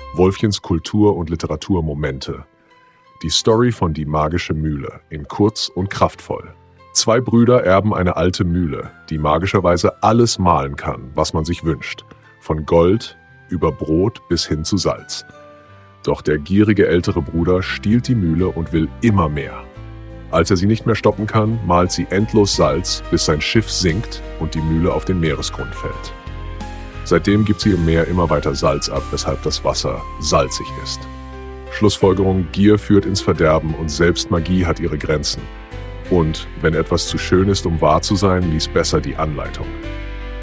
Wolfchens Kultur- und Literaturmomente. Die Story von Die magische Mühle in kurz und kraftvoll. Zwei Brüder erben eine alte Mühle, die magischerweise alles mahlen kann, was man sich wünscht. Von Gold über Brot bis hin zu Salz. Doch der gierige ältere Bruder stiehlt die Mühle und will immer mehr. Als er sie nicht mehr stoppen kann, mahlt sie endlos Salz, bis sein Schiff sinkt und die Mühle auf den Meeresgrund fällt. Seitdem gibt sie im Meer immer weiter Salz ab, weshalb das Wasser salzig ist. Schlussfolgerung: Gier führt ins Verderben und selbst Magie hat ihre Grenzen. Und wenn etwas zu schön ist, um wahr zu sein, lies besser die Anleitung.